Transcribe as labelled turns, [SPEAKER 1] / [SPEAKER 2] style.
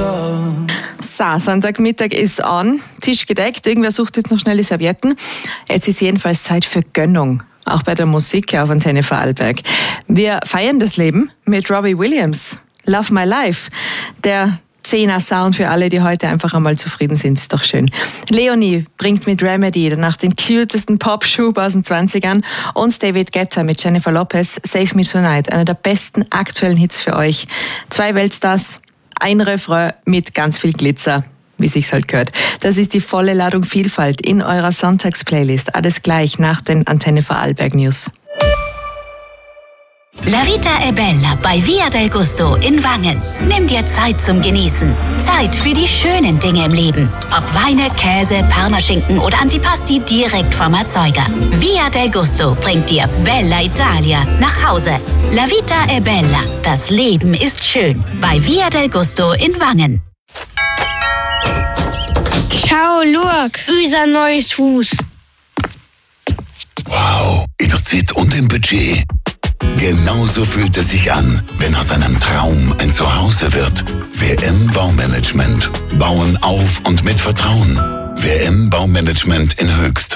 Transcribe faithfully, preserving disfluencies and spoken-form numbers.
[SPEAKER 1] So, Sonntagmittag ist an, Tisch gedeckt, irgendwer sucht jetzt noch schnell die Servietten. Jetzt ist jedenfalls Zeit für Gönnung, auch bei der Musik auf Antenne Vorarlberg. Wir feiern das Leben mit Robbie Williams, Love My Life, der Zehner-Sound für alle, die heute einfach einmal zufrieden sind, ist doch schön. Leonie bringt mit Remedy danach den cutesten Pop-Schub aus den zwanzigern und David Guetta mit Jennifer Lopez, Save Me Tonight, einer der besten aktuellen Hits für euch. Zwei Weltstars, ein Refrain mit ganz viel Glitzer, wie sich's halt gehört. Das ist die volle Ladung Vielfalt in eurer Sonntagsplaylist. Alles gleich nach den Antenne Vorarlberg News.
[SPEAKER 2] La Vita è Bella bei Via del Gusto in Wangen. Nimm dir Zeit zum Genießen. Zeit für die schönen Dinge im Leben. Ob Weine, Käse, Parmaschinken oder Antipasti direkt vom Erzeuger. Via del Gusto bringt dir Bella Italia nach Hause. La Vita è Bella. Das Leben ist schön. Bei Via del Gusto in Wangen.
[SPEAKER 3] Schau, look, unser neues Haus.
[SPEAKER 4] Wow, in der Zeit und im Budget. Genauso fühlt es sich an, wenn aus einem Traum ein Zuhause wird. W M Baumanagement. Bauen auf und mit Vertrauen. W M Baumanagement in Höchst.